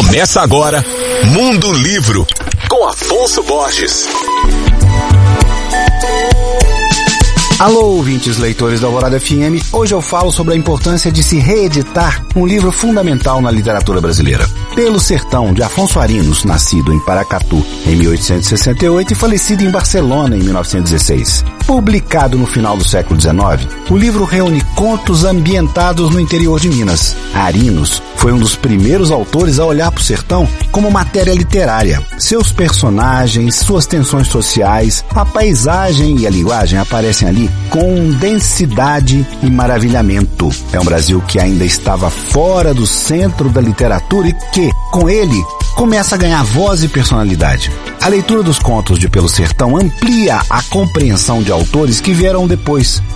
Começa agora Mundo Livro, com Afonso Borges. Alô, ouvintes leitores da Alvorada FM. Hoje eu falo sobre a importância de se reeditar um livro fundamental na literatura brasileira. Pelo Sertão, de Afonso Arinos, nascido em Paracatu em 1868 e falecido em Barcelona em 1916. Publicado no final do século XIX, o livro reúne contos ambientados no interior de Minas. Arinos foi um dos primeiros autores a olhar para o sertão como matéria literária. Seus personagens, suas tensões sociais, a paisagem e a linguagem aparecem ali com densidade e maravilhamento. É um Brasil que ainda estava fora do centro da literatura e que, com ele, começa a ganhar voz e personalidade. A leitura dos contos de Pelo Sertão amplia a compreensão de autores que vieram depois,